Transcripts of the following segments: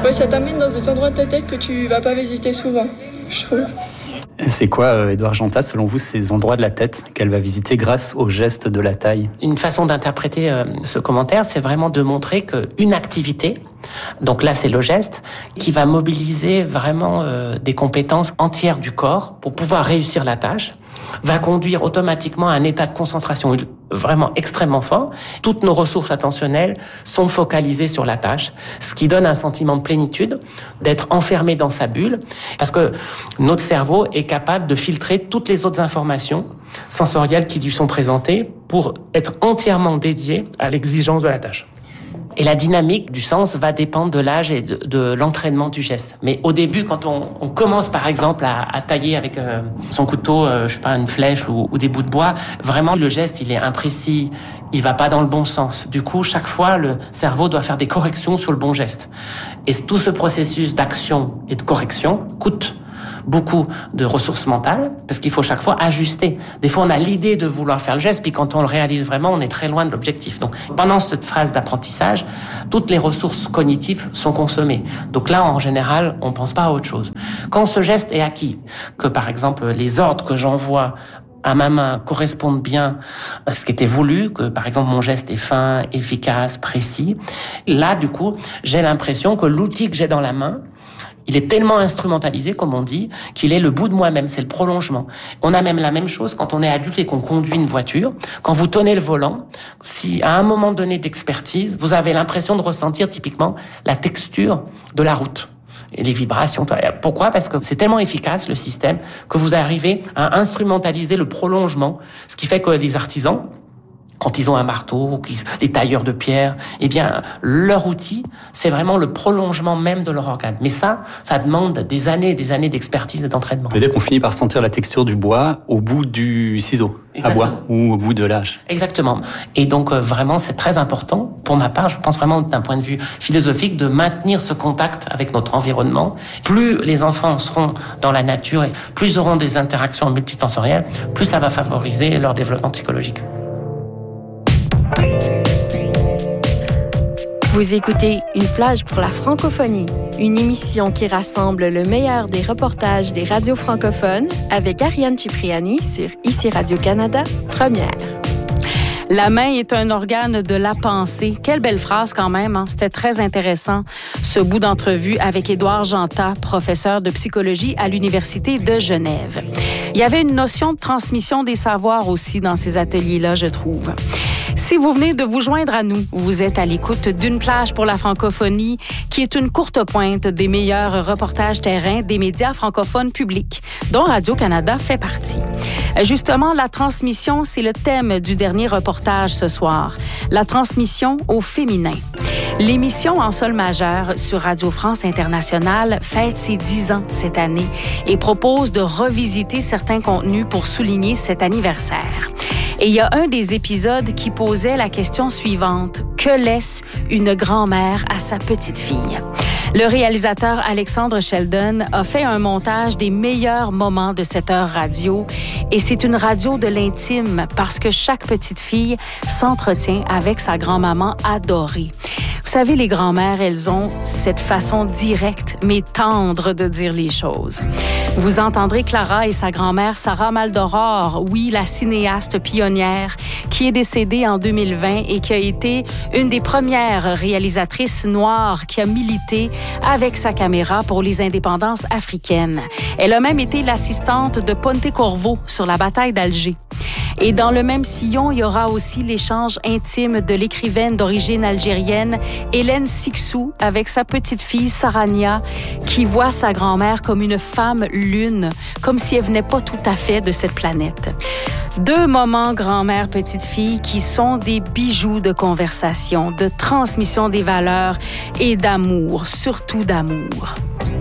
Ouais, ça t'amène dans des endroits de ta tête que tu vas pas visiter souvent, je trouve. C'est quoi, Édouard Jantat, selon vous, ces endroits de la tête qu'elle va visiter grâce au geste de la taille ? Une façon d'interpréter ce commentaire, c'est vraiment de montrer qu'une activité, donc là c'est le geste, qui va mobiliser vraiment des compétences entières du corps pour pouvoir réussir la tâche, va conduire automatiquement à un état de concentration vraiment extrêmement fort. Toutes nos ressources attentionnelles sont focalisées sur la tâche, ce qui donne un sentiment de plénitude, d'être enfermé dans sa bulle, parce que notre cerveau est capable de filtrer toutes les autres informations sensorielles qui lui sont présentées pour être entièrement dédié à l'exigence de la tâche. Et la dynamique du sens va dépendre de l'âge et de l'entraînement du geste. Mais au début, quand on commence par exemple à tailler avec son couteau, je sais pas, une flèche ou des bouts de bois, vraiment le geste il est imprécis, il va pas dans le bon sens. Du coup, chaque fois, le cerveau doit faire des corrections sur le bon geste. Et tout ce processus d'action et de correction coûte beaucoup de ressources mentales, parce qu'il faut chaque fois ajuster. Des fois, on a l'idée de vouloir faire le geste, puis quand on le réalise vraiment, on est très loin de l'objectif. Donc, pendant cette phase d'apprentissage, toutes les ressources cognitives sont consommées. Donc là, en général, on pense pas à autre chose. Quand ce geste est acquis, que par exemple, les ordres que j'envoie à ma main correspondent bien à ce qui était voulu, que par exemple mon geste est fin, efficace, précis, là, du coup, j'ai l'impression que l'outil que j'ai dans la main, il est tellement instrumentalisé, comme on dit, qu'il est le bout de moi-même, c'est le prolongement. On a même la même chose quand on est adulte et qu'on conduit une voiture. Quand vous tenez le volant, si à un moment donné d'expertise, vous avez l'impression de ressentir typiquement la texture de la route et les vibrations. Pourquoi ? Parce que c'est tellement efficace, le système, que vous arrivez à instrumentaliser le prolongement, ce qui fait que les artisans, quand ils ont un marteau, les tailleurs de pierre, eh bien, leur outil, c'est vraiment le prolongement même de leur organe. Mais ça demande des années et des années d'expertise et d'entraînement. Ça veut dire qu'on finit par sentir la texture du bois au bout du ciseau à bois ou au bout de l'âge. Exactement. Et donc, vraiment, c'est très important. Pour ma part, je pense vraiment d'un point de vue philosophique de maintenir ce contact avec notre environnement. Plus les enfants seront dans la nature et plus ils auront des interactions multisensorielles, plus ça va favoriser leur développement psychologique. Vous écoutez Une plage pour la francophonie, une émission qui rassemble le meilleur des reportages des radios francophones avec Ariane Cipriani sur ICI Radio-Canada, Première. La main est un organe de la pensée. Quelle belle phrase quand même, hein? C'était très intéressant, ce bout d'entrevue avec Édouard Jantat, professeur de psychologie à l'Université de Genève. Il y avait une notion de transmission des savoirs aussi dans ces ateliers-là, je trouve. Si vous venez de vous joindre à nous, vous êtes à l'écoute d'Une plage pour la francophonie, qui est une courte pointe des meilleurs reportages terrain des médias francophones publics, dont Radio-Canada fait partie. Justement, la transmission, c'est le thème du dernier reportage ce soir. La transmission au féminin. L'émission en sol majeur sur Radio France Internationale fête ses 10 ans cette année et propose de revisiter certains contenus pour souligner cet anniversaire. Et il y a un des épisodes qui posait la question suivante. Que laisse une grand-mère à sa petite-fille? Le réalisateur Alexandre Sheldon a fait un montage des meilleurs moments de cette heure radio et c'est une radio de l'intime parce que chaque petite fille s'entretient avec sa grand-maman adorée. Vous savez, les grand-mères, elles ont cette façon directe mais tendre de dire les choses. Vous entendrez Clara et sa grand-mère Sarah Maldoror, oui, la cinéaste pionnière qui est décédée en 2020 et qui a été une des premières réalisatrices noires qui a milité avec sa caméra pour les indépendances africaines. Elle a même été l'assistante de Ponte Corvo sur la bataille d'Alger. Et dans le même sillon, il y aura aussi l'échange intime de l'écrivaine d'origine algérienne Hélène Sixou avec sa petite-fille Sarania qui voit sa grand-mère comme une femme lune, comme si elle venait pas tout à fait de cette planète. 2 moments grand-mère, petite-fille qui sont des bijoux de conversation, de transmission des valeurs et d'amour, surtout d'amour.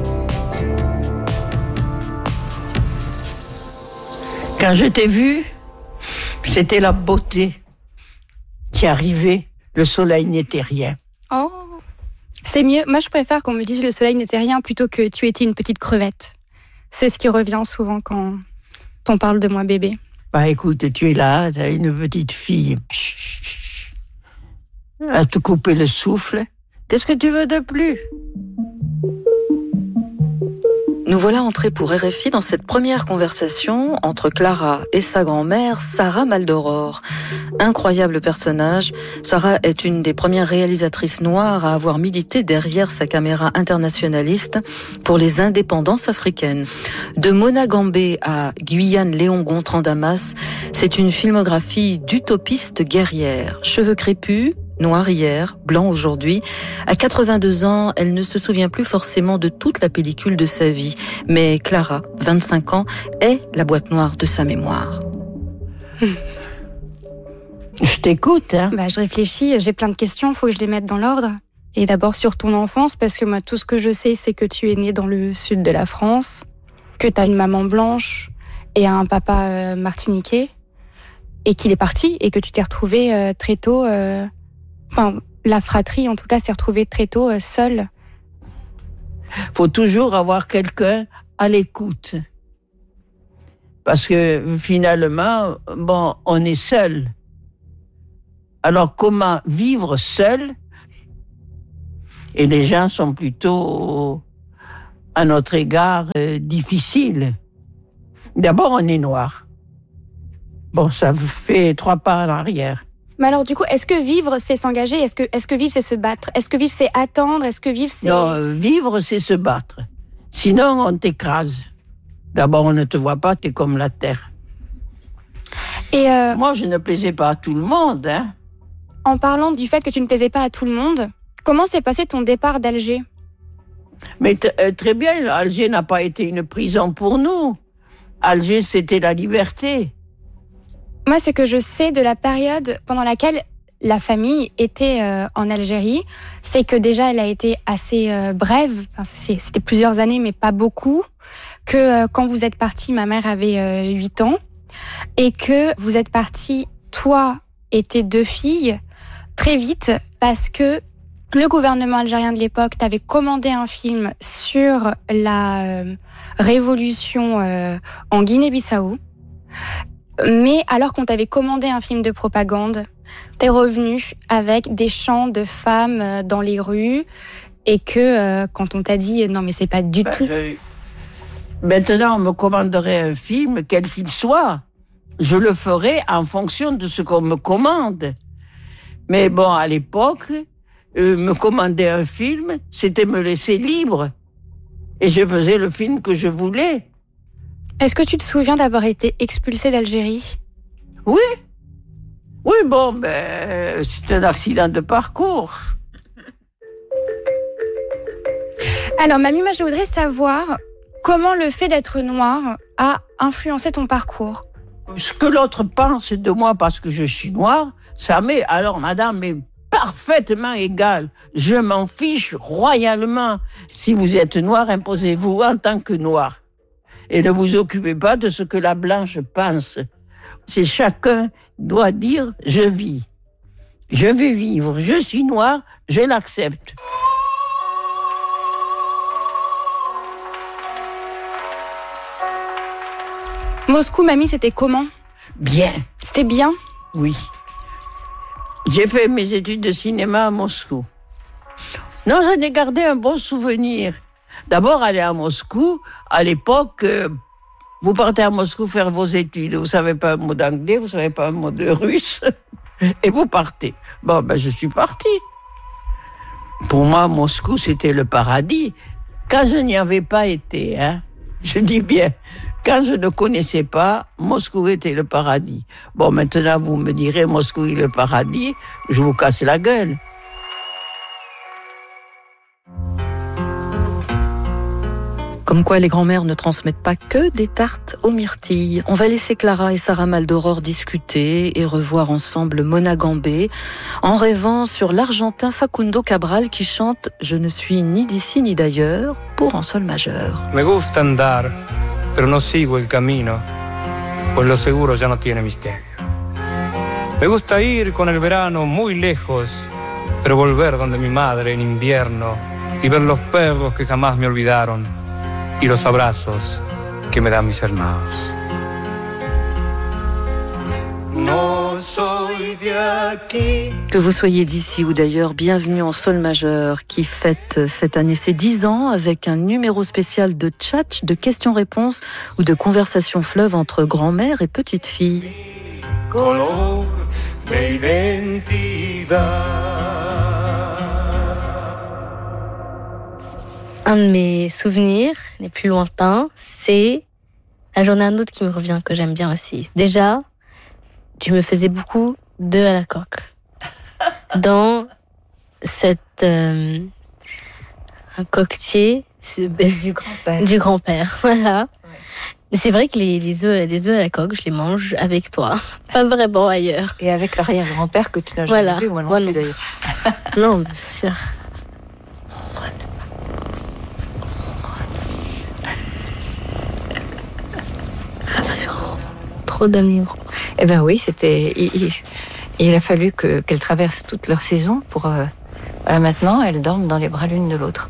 Quand je t'ai vue, c'était la beauté qui arrivait. Le soleil n'était rien. Oh, c'est mieux. Moi, je préfère qu'on me dise le soleil n'était rien plutôt que tu étais une petite crevette. C'est ce qui revient souvent quand on parle de moi bébé. Bah écoute, tu es là, tu as une petite fille à te couper le souffle. Qu'est-ce que tu veux de plus? Nous voilà entrés pour RFI dans cette première conversation entre Clara et sa grand-mère, Sarah Maldoror. Incroyable personnage, Sarah est une des premières réalisatrices noires à avoir milité derrière sa caméra internationaliste pour les indépendances africaines. De Mona Gambé à Guyane Léon Gontran Damas, c'est une filmographie d'utopiste guerrière. Cheveux crépus, noir hier, blanc aujourd'hui. À 82 ans, elle ne se souvient plus forcément de toute la pellicule de sa vie. Mais Clara, 25 ans, est la boîte noire de sa mémoire. Je t'écoute, hein. Je réfléchis, j'ai plein de questions, il faut que je les mette dans l'ordre. Et d'abord sur ton enfance, parce que moi, tout ce que je sais, c'est que tu es née dans le sud de la France, que tu as une maman blanche et un papa martiniquais, et qu'il est parti, et que tu t'es retrouvée très tôt... la fratrie, en tout cas, s'est retrouvée très tôt seule. Faut toujours avoir quelqu'un à l'écoute. Parce que finalement, on est seul. Alors comment vivre seul? Et les gens sont plutôt, à notre égard, difficiles. D'abord, on est noir. Ça vous fait 3 pas en arrière. Mais alors, du coup, est-ce que vivre, c'est s'engager? Est-ce que vivre, c'est se battre? Est-ce que vivre, c'est attendre? Est-ce que vivre, c'est... Non, vivre, c'est se battre. Sinon, on t'écrase. D'abord, on ne te voit pas, t'es comme la terre. Et moi, je ne plaisais pas à tout le monde, hein. En parlant du fait que tu ne plaisais pas à tout le monde, comment s'est passé ton départ d'Alger? Mais très bien, Alger n'a pas été une prison pour nous. Alger, c'était la liberté. Moi, ce que je sais de la période pendant laquelle la famille était en Algérie, c'est que déjà, elle a été assez brève. C'était plusieurs années, mais pas beaucoup. Que quand vous êtes partis, ma mère avait 8 ans. Et que vous êtes partis, toi et tes 2 filles, très vite, parce que le gouvernement algérien de l'époque t'avait commandé un film sur la révolution en Guinée-Bissau. Mais alors qu'on t'avait commandé un film de propagande, t'es revenu avec des chants de femmes dans les rues et que quand on t'a dit non mais c'est pas du tout... Maintenant on me commanderait un film, quel qu'il soit, je le ferai en fonction de ce qu'on me commande. Mais à l'époque, me commander un film, c'était me laisser libre. Et je faisais le film que je voulais. Est-ce que tu te souviens d'avoir été expulsée d'Algérie? Oui. Oui, c'est un accident de parcours. Alors, mamie, moi, je voudrais savoir comment le fait d'être noire a influencé ton parcours. Ce que l'autre pense de moi parce que je suis noire, ça m'est, alors madame, mais parfaitement égal. Je m'en fiche royalement. Si vous êtes noir, imposez-vous en tant que noir. Et ne vous occupez pas de ce que la blanche pense. C'est chacun doit dire « je vis ». Je vais vivre, je suis noir, je l'accepte. Moscou, mamie, c'était comment? Bien. C'était bien? Oui. J'ai fait mes études de cinéma à Moscou. Non, j'en ai gardé un bon souvenir. D'abord, aller à Moscou, à l'époque, vous partez à Moscou faire vos études. Vous ne savez pas un mot d'anglais, vous ne savez pas un mot de russe, et vous partez. Je suis parti. Pour moi, Moscou, c'était le paradis. Quand je n'y avais pas été, je dis bien, quand je ne connaissais pas, Moscou était le paradis. Maintenant, vous me direz, Moscou est le paradis, je vous casse la gueule. Comme quoi les grands-mères ne transmettent pas que des tartes aux myrtilles. On va laisser Clara et Sarah Maldoror discuter et revoir ensemble Mona Gambé en rêvant sur l'Argentin Facundo Cabral qui chante « Je ne suis ni d'ici ni d'ailleurs » pour en sol majeur. Me gusta andar, pero no sigo el camino, pues lo seguro ya no tiene misterio. Me gusta ir con el verano muy lejos, pero volver donde mi madre en invierno y ver los perros que jamás me olvidaron y los abrazos que me dan mis hermanos. No soy Que vous soyez d'ici ou d'ailleurs, bienvenue en sol majeur qui fête cette année ses 10 ans avec un numéro spécial de tchatch, de questions-réponses ou de conversations fleuve entre grand-mère et petite-fille. Un de mes souvenirs les plus lointains, c'est... J'en ai un autre qui me revient, que j'aime bien aussi. Déjà, tu me faisais beaucoup d'œufs à la coque. Dans cette... un coquetier... Du grand-père, voilà. Ouais. C'est vrai que les œufs à la coque, je les mange avec toi. Pas vraiment ailleurs. Et avec l'arrière-grand-père que tu n'as jamais vu, moi non plus d'ailleurs. Non, bien sûr. Trop d'amour. Eh ben oui, c'était... Il a fallu qu'elles traversent toute leur saison pour... Voilà, maintenant, elles dorment dans les bras l'une de l'autre.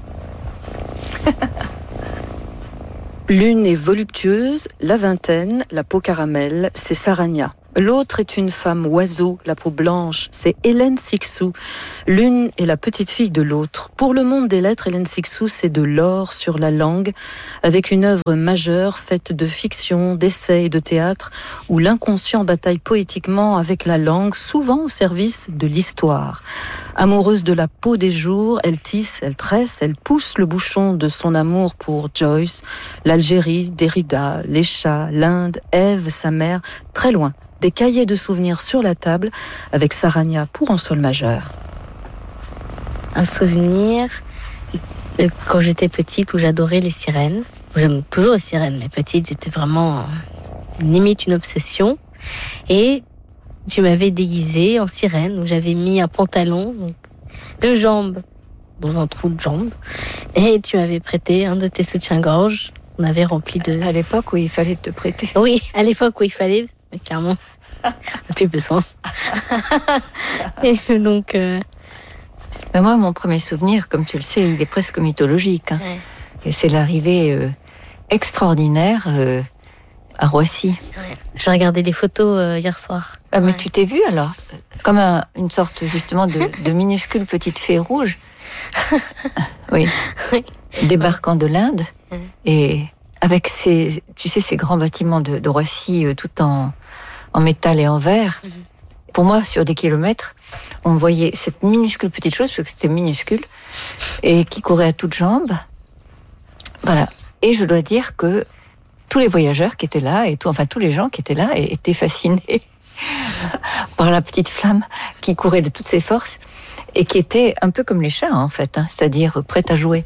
L'une est voluptueuse, la vingtaine, la peau caramel, c'est Sarania. L'autre est une femme oiseau, la peau blanche, c'est Hélène Cixous. L'une est la petite-fille de l'autre. Pour le monde des lettres, Hélène Cixous, c'est de l'or sur la langue, avec une œuvre majeure faite de fiction, d'essais et de théâtre, où l'inconscient bataille poétiquement avec la langue, souvent au service de l'histoire. Amoureuse de la peau des jours, elle tisse, elle tresse, elle pousse le bouchon de son amour pour Joyce, l'Algérie, Derrida, les chats, l'Inde, Ève, sa mère, très loin. Des cahiers de souvenirs sur la table avec Sarania pour en sol majeur. Un souvenir de quand j'étais petite où j'adorais les sirènes. J'aime toujours les sirènes, mais petite, c'était vraiment limite une obsession. Et tu m'avais déguisée en sirène, où j'avais mis un pantalon, donc 2 jambes dans un trou de jambe, et tu m'avais prêté un de tes soutiens-gorge. On avait rempli de... À l'époque où il fallait te prêter. Oui, à l'époque où il fallait, mais clairement, on n'a plus besoin. Et donc... Mais moi, mon premier souvenir, comme tu le sais, il est presque mythologique. Hein. Ouais. Et c'est l'arrivée extraordinaire à Roissy. Ouais. J'ai regardé des photos hier soir. Ah, mais tu t'es vue alors? Comme une sorte justement de minuscule petite fée rouge. Oui. Débarquant de l'Inde. Et avec ces grands bâtiments de Roissy tout en métal et en verre. Pour moi, sur des kilomètres, on voyait cette minuscule petite chose, parce que c'était minuscule, et qui courait à toutes jambes. Voilà. Et je dois dire que tous les voyageurs qui étaient là, tous les gens qui étaient là, étaient fascinés par la petite flamme qui courait de toutes ses forces, et qui était un peu comme les chats, en fait, hein, c'est-à-dire prête à jouer.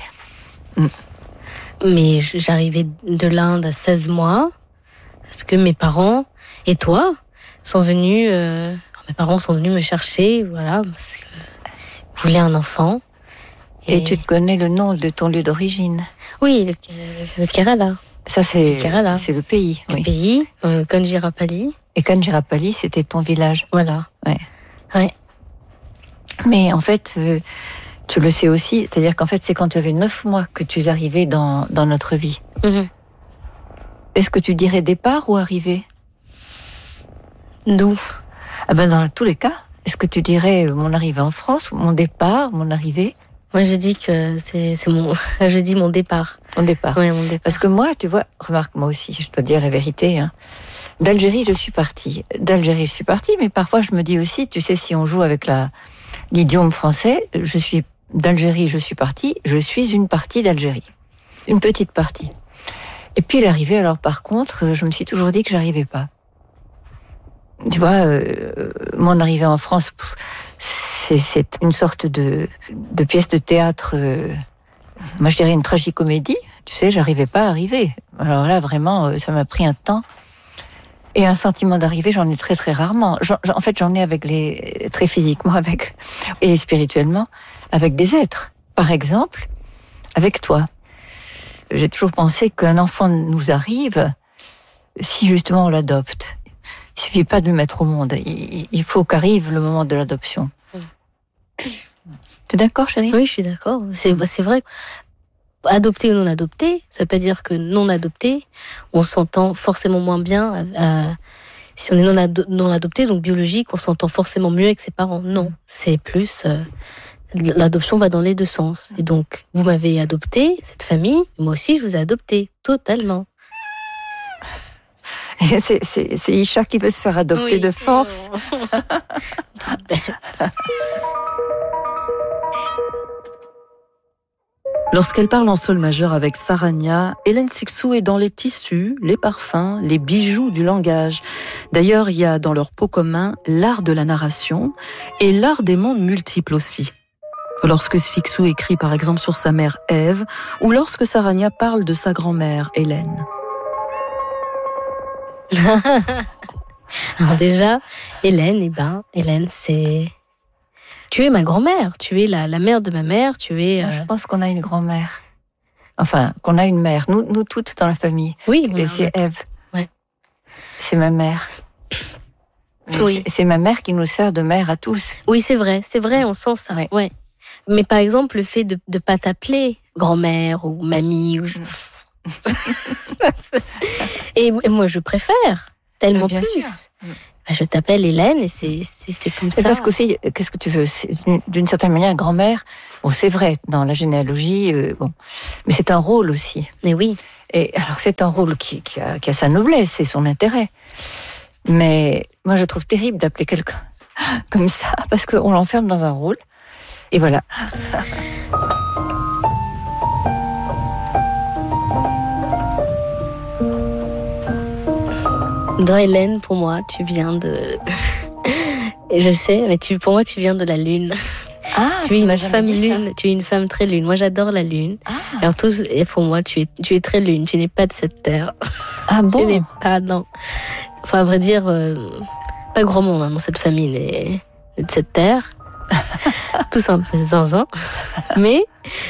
Mais j'arrivais de l'Inde à 16 mois, parce que mes parents et toi sont venus... Mes parents sont venus me chercher, voilà, parce qu'ils voulaient un enfant. Et tu te connais le nom de ton lieu d'origine? Oui, le Kerala. Ça, c'est le pays. Le pays, Kanjirapalli. Et Kanjirapalli, c'était ton village? Voilà. Ouais. Mais en fait, tu le sais aussi, c'est-à-dire qu'en fait, c'est quand tu avais 9 mois que tu es arrivé dans notre vie. Mm-hmm. Est-ce que tu dirais départ ou arrivée? D'où? Ah ben dans tous les cas, est-ce que tu dirais mon arrivée en France, mon départ, mon arrivée? Moi je dis que je dis mon départ. Ton départ. Oui, mon départ. Parce que moi, tu vois, remarque moi aussi, je dois dire la vérité, hein. D'Algérie, je suis partie, mais parfois je me dis aussi, tu sais, si on joue avec l'idiome français, d'Algérie, je suis partie, je suis une partie d'Algérie. Une petite partie. Et puis l'arrivée, alors par contre, je me suis toujours dit que j'arrivais pas. Tu vois, mon arrivée en France, c'est une sorte de pièce de théâtre, moi je dirais une tragicomédie, tu sais, j'arrivais pas à arriver. Alors là, vraiment, ça m'a pris un temps. Et un sentiment d'arrivée, j'en ai très très rarement. En fait, j'en ai très physiquement et spirituellement, avec des êtres. Par exemple, avec toi. J'ai toujours pensé qu'un enfant nous arrive si justement on l'adopte. Il suffit pas de le mettre au monde. Il faut qu'arrive le moment de l'adoption. T'es d'accord, chérie? Oui, je suis d'accord. C'est vrai. Adopté ou non adopté, ça veut pas dire que non adopté, on s'entend forcément moins bien. si on est non adopté, donc biologique, on s'entend forcément mieux avec ses parents. Non, c'est plus... l'adoption va dans les deux sens. Et donc, vous m'avez adopté, cette famille, moi aussi, je vous ai adopté, totalement. C'est Isha qui veut se faire adopter de force. Lorsqu'elle parle en sol majeur avec Sarania, Hélène Cixous est dans les tissus, les parfums, les bijoux du langage. D'ailleurs, il y a dans leur pot commun l'art de la narration et l'art des mondes multiples aussi. Lorsque Cixous écrit par exemple sur sa mère Ève, ou lorsque Sarania parle de sa grand-mère Hélène. Alors déjà, Hélène, c'est... Tu es ma grand-mère, tu es la mère de ma mère, tu es... Je pense qu'on a une grand-mère. Enfin, qu'on a une mère. Nous toutes dans la famille. Oui. Et c'est Ève. Ouais. C'est ma mère. Oui. C'est ma mère qui nous sert de mère à tous. Oui, c'est vrai, on sent ça. Ouais. Mais par exemple, le fait de ne pas t'appeler grand-mère ou mamie... et moi, je préfère tellement bien plus. Sûr. Je t'appelle Hélène et c'est comme ça. Parce qu'aussi, qu'est-ce que tu veux, d'une certaine manière, grand-mère, bon, c'est vrai, dans la généalogie, mais c'est un rôle aussi. Mais oui. Et alors, c'est un rôle qui a sa noblesse et son intérêt. Mais moi, je trouve terrible d'appeler quelqu'un comme ça, parce qu'on l'enferme dans un rôle. Et voilà. Dans Hélène, pour moi, tu viens de... Je sais, mais pour moi, tu viens de la lune. Ah, tu es une femme lune, tu es une femme très lune. Moi, j'adore la lune. Ah. Et pour moi, tu es très lune, tu n'es pas de cette terre. Ah bon? Tu n'es pas, non. Enfin, à vrai dire, pas grand monde dans cette famille n'est de cette terre. Tous un peu zinzin. Mais...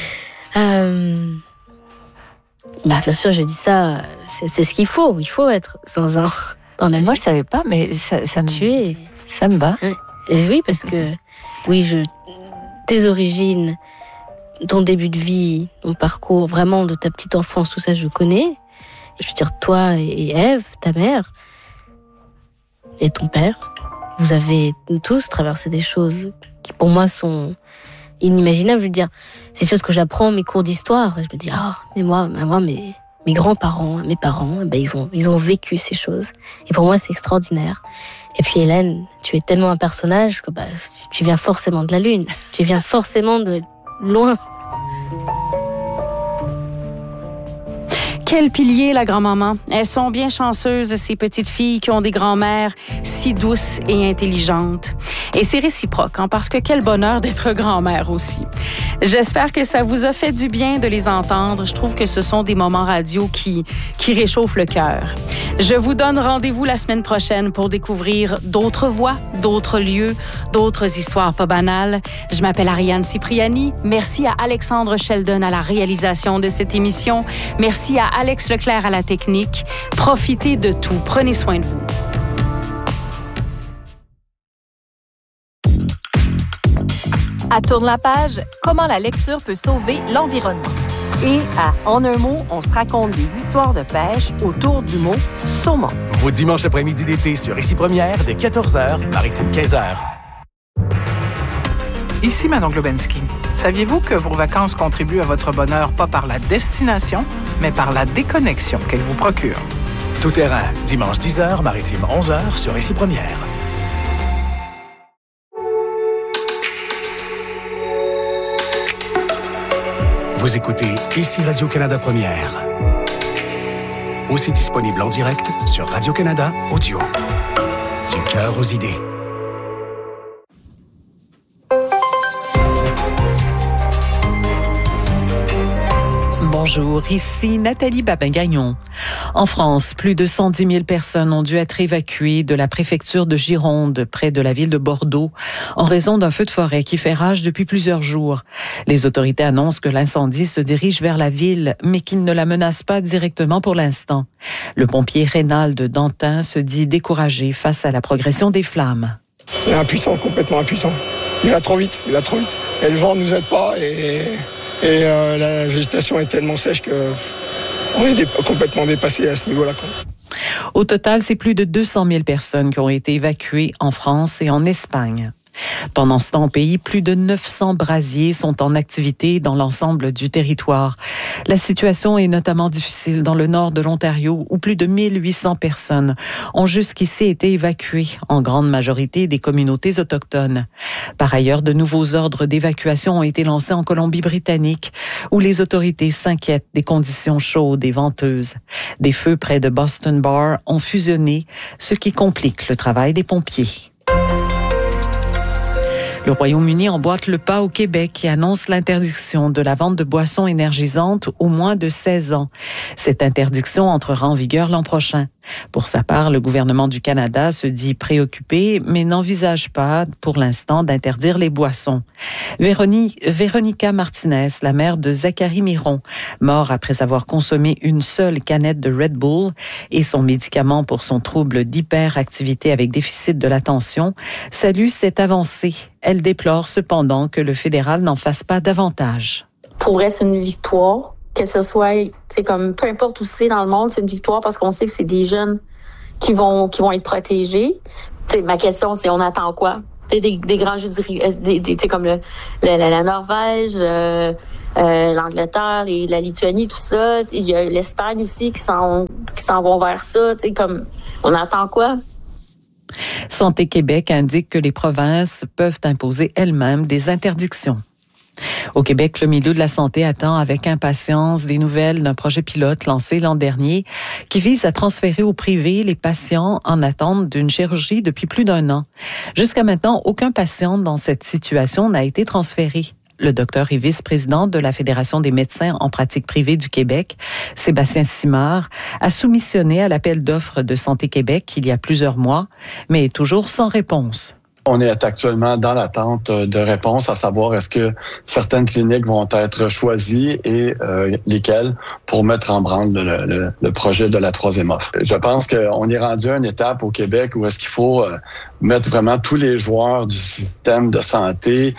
bien sûr, je dis ça, c'est ce qu'il faut. Il faut être zinzin dans la vie. Moi, je savais pas, mais ça me va. Et oui, parce que tes origines, ton début de vie, ton parcours, vraiment de ta petite enfance, tout ça, je connais. Je veux dire, toi et Ève, ta mère, et ton père, vous avez tous traversé des choses qui, pour moi, sont inimaginables. Je veux dire, c'est des choses que j'apprends mes cours d'histoire. Je me dis, mais moi, mes grands-parents, mes parents, ils ont vécu ces choses. Et pour moi, c'est extraordinaire. Et puis Hélène, tu es tellement un personnage que tu viens forcément de la Lune. Tu viens forcément de loin. Quel pilier, la grand-maman. Elles sont bien chanceuses, ces petites filles qui ont des grand-mères si douces et intelligentes. Et c'est réciproque, parce que quel bonheur d'être grand-mère aussi. J'espère que ça vous a fait du bien de les entendre. Je trouve que ce sont des moments radio qui réchauffent le cœur. Je vous donne rendez-vous la semaine prochaine pour découvrir d'autres voix, d'autres lieux, d'autres histoires pas banales. Je m'appelle Ariane Cipriani. Merci à Alexandre Sheldon à la réalisation de cette émission. Merci à Alex Leclerc à la technique. Profitez de tout. Prenez soin de vous. À Tourne la page, comment la lecture peut sauver l'environnement. Et à En un mot, on se raconte des histoires de pêche autour du mot saumon. Vos dimanches après-midi d'été sur Ici Première, dès 14h, Maritime 15h. Ici Manon Globensky. Saviez-vous que vos vacances contribuent à votre bonheur pas par la destination, mais par la déconnexion qu'elles vous procurent? Tout terrain, dimanche 10h, Maritime 11h sur Ici Première. Vous écoutez Ici Radio-Canada Première. Aussi disponible en direct sur Radio-Canada Audio. Du cœur aux idées. Bonjour, ici Nathalie Babin-Gagnon. En France, plus de 110 000 personnes ont dû être évacuées de la préfecture de Gironde, près de la ville de Bordeaux, en raison d'un feu de forêt qui fait rage depuis plusieurs jours. Les autorités annoncent que l'incendie se dirige vers la ville, mais qu'il ne la menace pas directement pour l'instant. Le pompier Reynald Dantin se dit découragé face à la progression des flammes. Il est impuissant, complètement impuissant. Il va trop vite. Et le vent ne nous aide pas et la végétation est tellement sèche qu'on est complètement dépassé à ce niveau-là. Au total, c'est plus de 200 000 personnes qui ont été évacuées en France et en Espagne. Pendant ce temps au pays, plus de 900 brasiers sont en activité dans l'ensemble du territoire. La situation est notamment difficile dans le nord de l'Ontario, où plus de 1800 personnes ont jusqu'ici été évacuées, en grande majorité des communautés autochtones. Par ailleurs, de nouveaux ordres d'évacuation ont été lancés en Colombie-Britannique, où les autorités s'inquiètent des conditions chaudes et venteuses. Des feux près de Boston Bar ont fusionné, ce qui complique le travail des pompiers. Le Royaume-Uni emboîte le pas au Québec qui annonce l'interdiction de la vente de boissons énergisantes aux moins de 16 ans. Cette interdiction entrera en vigueur l'an prochain. Pour sa part, le gouvernement du Canada se dit préoccupé, mais n'envisage pas, pour l'instant, d'interdire les boissons. Véronica Martinez, la mère de Zachary Miron, mort après avoir consommé une seule canette de Red Bull et son médicament pour son trouble d'hyperactivité avec déficit de l'attention, salue cette avancée. Elle déplore cependant que le fédéral n'en fasse pas davantage. Pour elle, c'est une victoire. Que ce soit, c'est comme peu importe où c'est dans le monde, c'est une victoire parce qu'on sait que c'est des jeunes qui vont être protégés. T'sais, ma question, c'est on attend quoi? Des grands jeux comme la Norvège, l'Angleterre, la Lituanie, tout ça. Il y a l'Espagne aussi qui s'en vont vers ça. Comme on attend quoi? Santé Québec indique que les provinces peuvent imposer elles-mêmes des interdictions. Au Québec, le milieu de la santé attend avec impatience des nouvelles d'un projet pilote lancé l'an dernier qui vise à transférer au privé les patients en attente d'une chirurgie depuis plus d'1 an. Jusqu'à maintenant, aucun patient dans cette situation n'a été transféré. Le docteur et vice-président de la Fédération des médecins en pratique privée du Québec, Sébastien Simard, a soumissionné à l'appel d'offres de Santé Québec il y a plusieurs mois, mais est toujours sans réponse. On est actuellement dans l'attente de réponses, à savoir est-ce que certaines cliniques vont être choisies et lesquelles pour mettre en branle le projet de la 3e offre. Je pense qu'on est rendu à une étape au Québec où est-ce qu'il faut mettre vraiment tous les joueurs du système de santé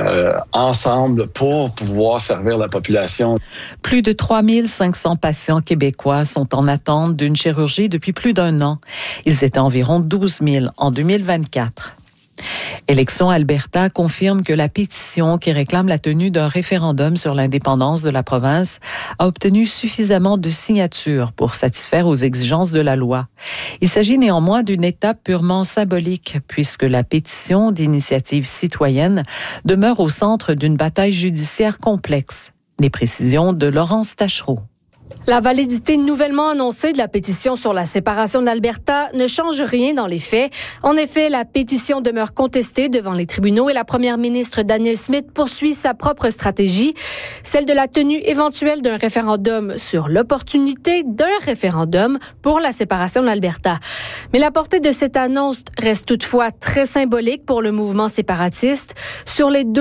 ensemble pour pouvoir servir la population. Plus de 3500 patients québécois sont en attente d'une chirurgie depuis plus d'1 an. Ils étaient environ 12 000 en 2024. Élections Alberta confirme que la pétition qui réclame la tenue d'un référendum sur l'indépendance de la province a obtenu suffisamment de signatures pour satisfaire aux exigences de la loi. Il s'agit néanmoins d'une étape purement symbolique puisque la pétition d'initiative citoyenne demeure au centre d'une bataille judiciaire complexe. Les précisions de Laurence Tachereau. La validité nouvellement annoncée de la pétition sur la séparation de l'Alberta ne change rien dans les faits. En effet, la pétition demeure contestée devant les tribunaux et la première ministre Danielle Smith poursuit sa propre stratégie, celle de la tenue éventuelle d'un référendum sur l'opportunité d'un référendum pour la séparation de l'Alberta. Mais la portée de cette annonce reste toutefois très symbolique pour le mouvement séparatiste. Sur les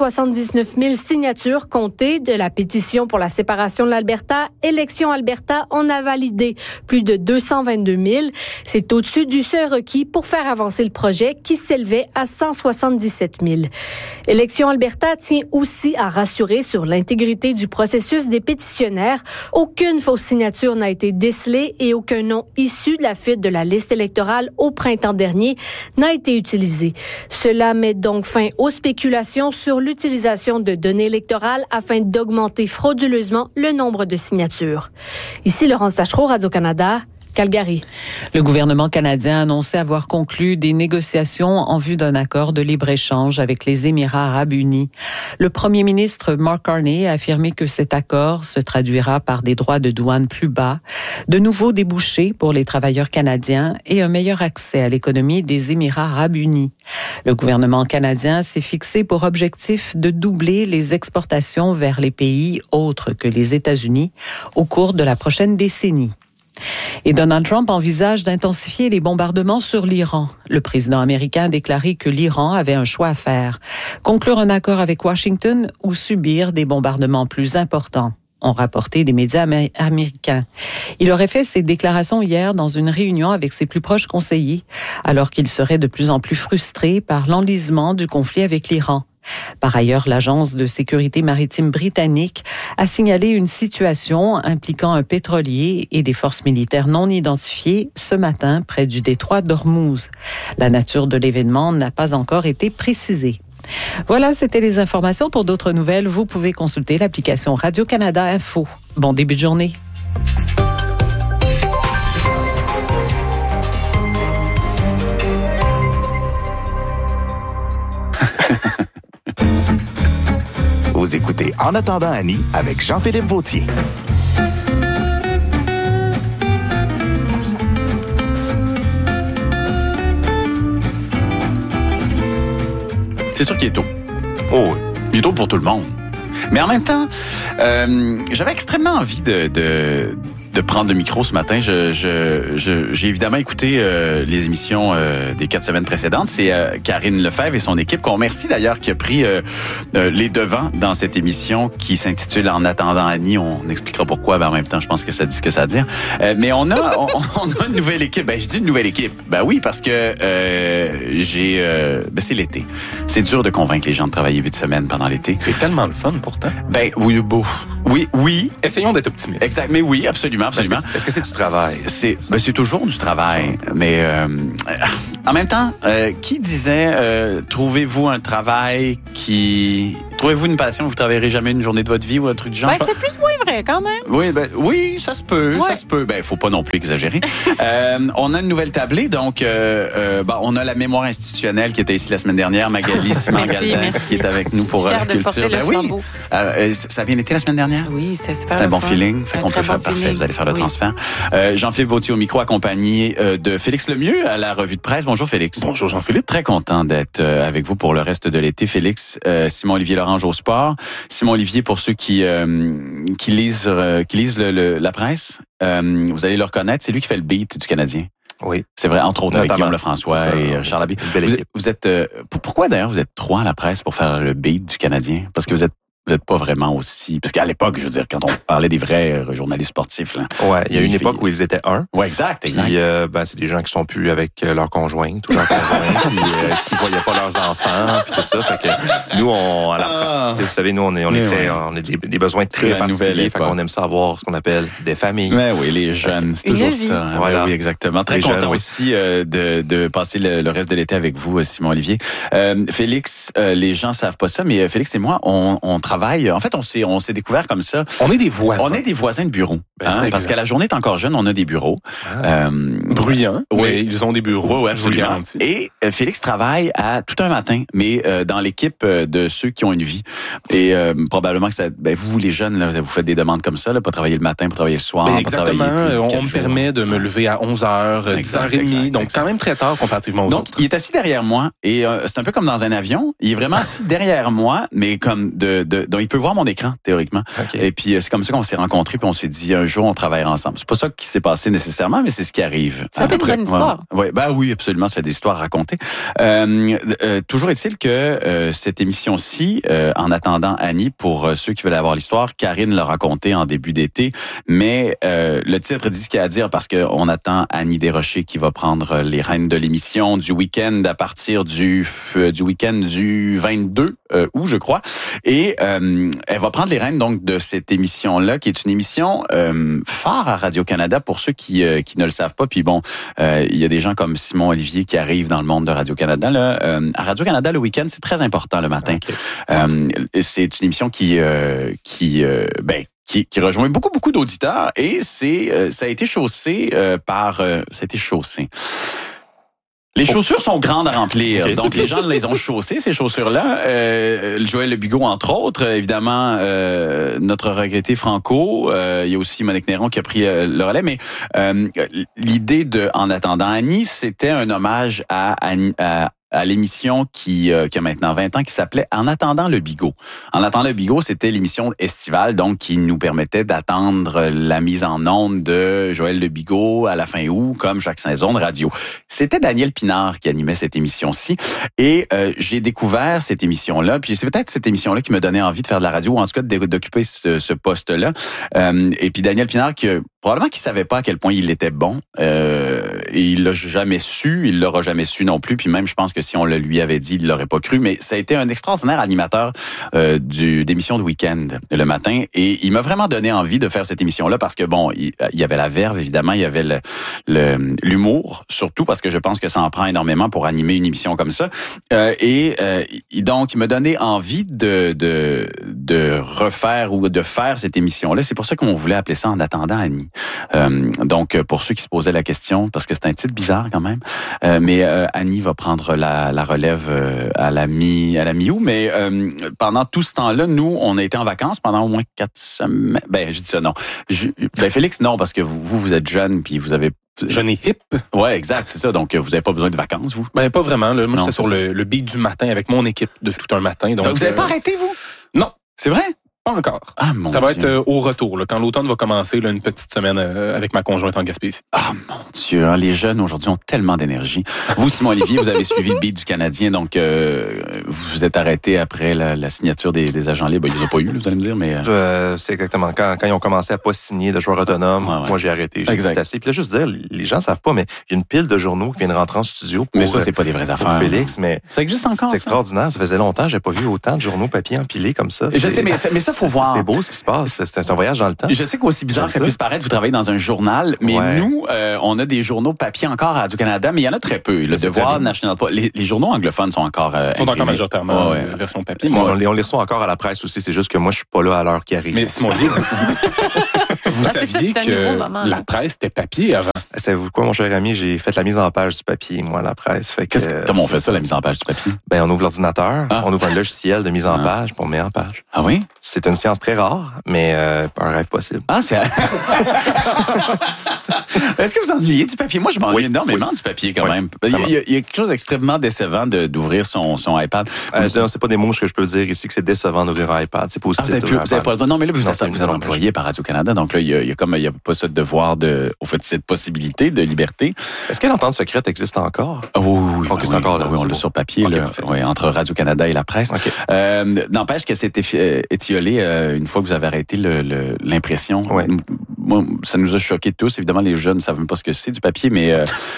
279 000 signatures comptées de la pétition pour la séparation de l'Alberta, Élections Alberta en a validé plus de 222 000. C'est au-dessus du seuil requis pour faire avancer le projet qui s'élevait à 177 000. Élections Alberta tient aussi à rassurer sur l'intégrité du processus des pétitionnaires. Aucune fausse signature n'a été décelée et aucun nom issu de la fuite de la liste électorale au printemps dernier n'a été utilisé. Cela met donc fin aux spéculations sur l'utilisation de données électorales afin d'augmenter frauduleusement le nombre de signatures. Ici, Laurence Tachereau, Radio-Canada, Calgary. Le gouvernement canadien a annoncé avoir conclu des négociations en vue d'un accord de libre-échange avec les Émirats arabes unis. Le premier ministre Mark Carney a affirmé que cet accord se traduira par des droits de douane plus bas, de nouveaux débouchés pour les travailleurs canadiens et un meilleur accès à l'économie des Émirats arabes unis. Le gouvernement canadien s'est fixé pour objectif de doubler les exportations vers les pays autres que les États-Unis au cours de la prochaine décennie. Et Donald Trump envisage d'intensifier les bombardements sur l'Iran. Le président américain a déclaré que l'Iran avait un choix à faire, conclure un accord avec Washington ou subir des bombardements plus importants, ont rapporté des médias américains. Il aurait fait ces déclarations hier dans une réunion avec ses plus proches conseillers, alors qu'il serait de plus en plus frustré par l'enlisement du conflit avec l'Iran. Par ailleurs, l'Agence de sécurité maritime britannique a signalé une situation impliquant un pétrolier et des forces militaires non identifiées ce matin près du détroit d'Ormuz. La nature de l'événement n'a pas encore été précisée. Voilà, c'était les informations. Pour d'autres nouvelles, vous pouvez consulter l'application Radio-Canada Info. Bon début de journée. Vous écoutez En attendant Annie avec Jean-Philippe Vautier. C'est sûr qu'il est tôt. Oh, il est tôt pour tout le monde. Mais en même temps, j'avais extrêmement envie de prendre le micro ce matin. J'ai évidemment écouté les émissions des 4 semaines précédentes. C'est Karine Lefebvre et son équipe, qu'on remercie d'ailleurs, qui a pris les devants dans cette émission qui s'intitule En attendant Annie. On expliquera pourquoi, en même temps, je pense que ça dit ce que ça a à dire. Mais on a une nouvelle équipe. Je dis une nouvelle équipe. Oui, parce que c'est l'été. C'est dur de convaincre les gens de travailler 8 semaines pendant l'été. C'est tellement le fun, pourtant. Oui. Essayons d'être optimistes. Exact. Mais oui, absolument. Est-ce que c'est du travail? C'est toujours du travail. Mais en même temps, qui disait trouvez-vous un travail trouvez-vous une passion, vous ne travaillerez jamais une journée de votre vie ou un truc du genre? C'est plus ou moins vrai quand même. Oui, ça se peut. Ouais. Ça se peut. Faut pas non plus exagérer. On a une nouvelle tablée, donc on a la mémoire institutionnelle qui était ici la semaine dernière, Magali Siman-Galdan, qui est avec nous pour Culture. Oui. Ça a bien été la semaine dernière? Oui, c'est super. C'était un bon feeling. Fait qu'on peut faire parfait. Vous allez faire le transfert. Jean-Philippe Vautier au micro, accompagné de Félix Lemieux à la revue de presse. Bonjour Félix. Bonjour Jean-Philippe. Très content d'être avec vous pour le reste de l'été, Félix. Simon-Olivier Lorange au sport. Simon-Olivier, pour ceux qui lisent la presse, vous allez le reconnaître, c'est lui qui fait le beat du Canadien. Oui. C'est vrai, entre autres, avec Guillaume Lefrançois et Charles Labie. Vous êtes pourquoi d'ailleurs vous êtes 3 à la presse pour faire le beat du Canadien? Parce que vous êtes pas vraiment aussi... Parce qu'à l'époque, je veux dire, quand on parlait des vrais journalistes sportifs... Là, ouais, il y a une époque où ils étaient 1. Ouais, exact. Puis, c'est des gens qui sont plus avec leur conjointe ou leur conjoint, puis qui voyaient pas leurs enfants, puis tout ça. Fait que nous, vous savez, nous, on a des besoins très particuliers. Fait qu'on aime ça avoir ce qu'on appelle des familles. Ouais, oui, les jeunes, c'est toujours ça. Hein, voilà. Oui, exactement. Très content aussi de passer le reste de l'été avec vous, Simon-Olivier. Félix, les gens savent pas ça, mais Félix et moi, on travaille. En fait, on s'est découvert comme ça. On est des voisins. On est des voisins de bureau. Parce qu'à la journée est encore jeune, on a des bureaux. Bruyants. Oui, mais ils ont des bureaux. Oui, absolument. Et Félix travaille à tout un matin, mais dans l'équipe de ceux qui ont une vie. Et probablement que vous, les jeunes, là, vous faites des demandes comme ça, là, pas travailler le matin, pas travailler le soir. Exactement. On me permet de me lever à 11h, 10h30, donc quand même très tard comparativement aux autres. Donc, il est assis derrière moi et c'est un peu comme dans un avion. Il est vraiment assis derrière moi, mais comme donc il peut voir mon écran, théoriquement. Okay. Et puis, c'est comme ça qu'on s'est rencontrés, puis on s'est dit, un jour, on travaillera ensemble. C'est pas ça qui s'est passé nécessairement, mais c'est ce qui arrive. Ça fait une bonne histoire. Oui, absolument, ça fait des histoires racontées. Toujours est-il que cette émission-ci, En attendant Annie, pour ceux qui veulent avoir l'histoire, Karine l'a racontée en début d'été, mais le titre dit ce qu'il y a à dire parce qu'on attend Annie Desrochers qui va prendre les rênes de l'émission du week-end à partir du week-end du 22 août, je crois. Et elle va prendre les rênes donc de cette émission-là, qui est une émission phare à Radio-Canada pour ceux qui ne le savent pas. Puis bon, il y a des gens comme Simon Olivier qui arrivent dans le monde de Radio-Canada. Là, à Radio-Canada, le week-end, c'est très important le matin. Okay. C'est une émission qui rejoint beaucoup d'auditeurs et ça a été chaussé Les chaussures sont grandes à remplir, okay. Donc les gens les ont chaussées, ces chaussures-là. Joël Le Bigot, entre autres, évidemment, notre regretté Franco. Il y a aussi Monique Néron qui a pris le relais. Mais l'idée de En attendant Annie, c'était un hommage à l'émission qui a maintenant 20 ans, qui s'appelait En attendant le Bigot. En attendant le Bigot, c'était l'émission estivale, donc qui nous permettait d'attendre la mise en onde de Joël Le Bigot à la fin août, comme chaque saison de radio. C'était Daniel Pinard qui animait cette émission-ci, et j'ai découvert cette émission-là, puis c'est peut-être cette émission-là qui me donnait envie de faire de la radio, ou en tout cas d'occuper ce poste-là. Et puis Daniel Pinard qui probablement qu'il savait pas à quel point il était bon. Et il l'a jamais su, il l'aura jamais su non plus. Puis même, je pense que si on le lui avait dit, il l'aurait pas cru. Mais ça a été un extraordinaire animateur d'émission de week-end le matin. Et il m'a vraiment donné envie de faire cette émission-là parce que bon, il y avait la verve, évidemment, il y avait l'humour, surtout parce que je pense que ça en prend énormément pour animer une émission comme ça. Donc, il m'a donné envie de refaire ou de faire cette émission-là. C'est pour ça qu'on voulait appeler ça En attendant Annie. Donc, pour ceux qui se posaient la question, parce que c'est un titre bizarre quand même, mais Annie va prendre la relève à la mi-août. Mais pendant tout ce temps-là, nous, on a été en vacances pendant au moins 4 semaines. Ben, je dis ça, non. Félix, non, parce que vous êtes jeune, puis vous avez... Jeune et hip. Ouais, exact, c'est ça. Donc, vous n'avez pas besoin de vacances, vous? Ben, pas vraiment. Là. Moi, j'étais sur le beat du matin avec mon équipe de tout un matin. Donc, vous n'avez pas arrêté, vous? Non. C'est vrai? Pas encore. Ah, mon Ça va Dieu. être au retour. Là, quand l'automne va commencer, là, une petite semaine avec ma conjointe en Gaspésie. Ah, mon Dieu. Hein, les jeunes, aujourd'hui, ont tellement d'énergie. Vous, Simon-Olivier, vous avez suivi le beat du Canadien. Donc, vous êtes arrêté après la signature des agents libres. Ils n'ont pas eu, vous allez me dire, mais... C'est exactement. Quand ils ont commencé à pas signer de joueurs autonomes, moi, j'ai arrêté. J'ai dit c'est assez. Puis là, juste dire, les gens savent pas, mais il y a une pile de journaux qui viennent rentrer en studio pour... Mais ça, c'est pas des vraies affaires. Félix, mais... Ça existe encore, c'est extraordinaire. Ça faisait longtemps. J'ai pas vu autant de journaux papier empilés comme ça. Je sais, mais ça, faut voir. C'est beau ce qui se passe. C'est un voyage dans le temps. Je sais qu'aussi bizarre que ça puisse paraître, vous travaillez dans un journal, mais nous, on a des journaux papier encore à Radio-Canada, mais il y en a très peu. Le Devoir, National Post, les journaux anglophones sont encore imprimés. Majoritairement version papier. On les reçoit encore à la presse aussi. C'est juste que moi, je suis pas là à l'heure qui arrive. Mais Simon, vous saviez que la presse était papier avant? Savez-vous quoi, mon cher ami? J'ai fait la mise en page du papier, moi, à la presse. Comment on fait ça, la mise en page du papier? Ben, on ouvre l'ordinateur, on ouvre un logiciel de mise en page, puis on met en page. Ah oui? C'est une science très rare, mais un rêve possible. Ah, c'est... Est-ce que vous ennuyez du papier? Moi, je m'ennuie énormément du papier quand même. Il y a quelque chose d'extrêmement décevant d'ouvrir son iPad. Non, c'est pas des mots que je peux dire ici que c'est décevant d'ouvrir un iPad. C'est positif. Vous avez pas le droit. Non, mais là, vous êtes employé par Radio-Canada, donc là, il y a pas ce devoir au fait, cette possibilité de liberté. Est-ce que l'entente secrète existe encore? Oui. C'est encore là. Oui, on l'a sur papier, entre Radio-Canada et la presse. N'empêche que c'est étiolé une fois que vous avez arrêté l'impression. Moi, ça nous a choqués tous. Évidemment, les jeunes ne savent même pas ce que c'est du papier, mais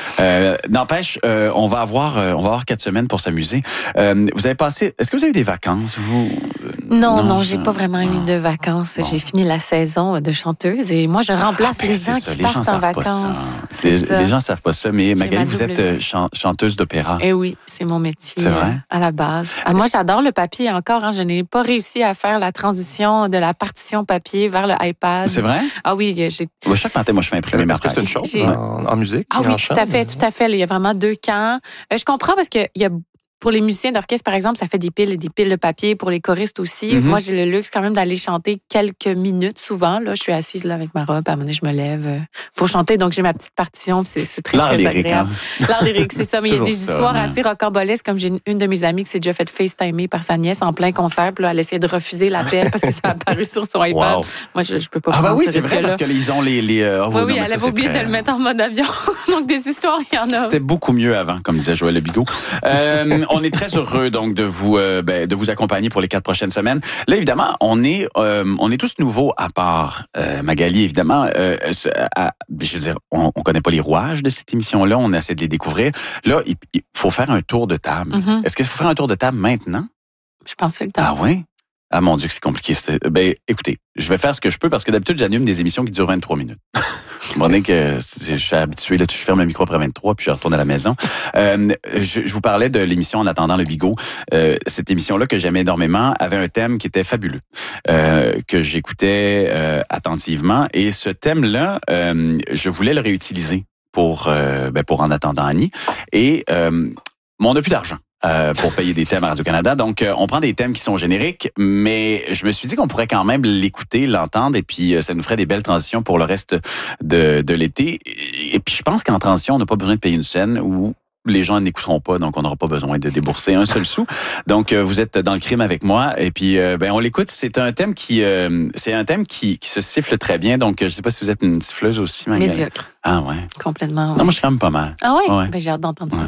n'empêche, on va avoir 4 semaines pour s'amuser. Vous avez passé... Est-ce que vous avez eu des vacances, vous? Non, j'ai pas vraiment eu de vacances. Bon. J'ai fini la saison de chanteuse et moi, je remplace les gens qui partent en vacances. Les gens savent pas ça, mais Magali, vous êtes chanteuse d'opéra. Eh oui, c'est mon métier. C'est vrai? À la base. Moi, j'adore le papier encore. Je n'ai pas réussi à faire la transition de la partition papier vers le iPad. C'est vrai? Ah oui, chaque matin, moi, je fais imprimer ma presse. Est-ce que c'est une chose en musique? Ah oui, tout à fait. Il y a vraiment 2 camps. Je comprends parce qu'il y a... Pour les musiciens d'orchestre, par exemple, ça fait des piles et des piles de papier. Pour les choristes aussi. Moi, j'ai le luxe quand même d'aller chanter quelques minutes souvent. Là, je suis assise là avec ma robe. À un moment donné, je me lève pour chanter. Donc, j'ai ma petite partition. C'est très, très agréable. L'art lyrique, c'est ça. Mais il y a des histoires assez rocambolesques. Comme j'ai une de mes amies qui s'est déjà fait FaceTimer par sa nièce en plein concert. Puis là, elle essayait de refuser l'appel parce que ça a apparu sur son iPad. Wow. Moi, je peux pas prendre bah oui, ce c'est vrai parce qu'ils ont les... oui, elle avait oublié de le mettre en mode avion. Donc, des histoires, il y en a. C'était beaucoup mieux avant, comme disait Joël Lebigot. On est très heureux donc de vous accompagner pour les 4 prochaines semaines. Là, évidemment, on est tous nouveaux à part Magali, évidemment. Je veux dire, on connaît pas les rouages de cette émission-là. On essaie de les découvrir. Là, il faut faire un tour de table. Est-ce qu'il faut faire un tour de table maintenant? Je pense que c'est le temps. Ah oui? Ah mon Dieu, que c'est compliqué. Écoutez, je vais faire ce que je peux parce que d'habitude, j'anime des émissions qui durent 23 minutes. Vous comprenez que je suis habitué, là, je ferme le micro après 23, puis je retourne à la maison. Je vous parlais de l'émission En attendant le bigot. Cette émission-là que j'aimais énormément avait un thème qui était fabuleux, que j'écoutais attentivement. Et ce thème-là, je voulais le réutiliser pour En attendant Annie. Et on n'a plus d'argent. Pour payer des thèmes à Radio-Canada. Donc, on prend des thèmes qui sont génériques, mais je me suis dit qu'on pourrait quand même l'écouter, l'entendre, et puis ça nous ferait des belles transitions pour le reste de l'été. Et puis, je pense qu'en transition, on n'a pas besoin de payer une scène où les gens n'écouteront pas, donc on n'aura pas besoin de débourser un seul sou. Donc, vous êtes dans le crime avec moi, et puis on l'écoute. C'est un thème qui se siffle très bien. Donc, je ne sais pas si vous êtes une siffleuse aussi, Magali. Médiocre. Ah ouais. Complètement. Ouais. Non, moi je suis quand même pas mal. Ah ouais? Ouais. J'ai hâte d'entendre ça.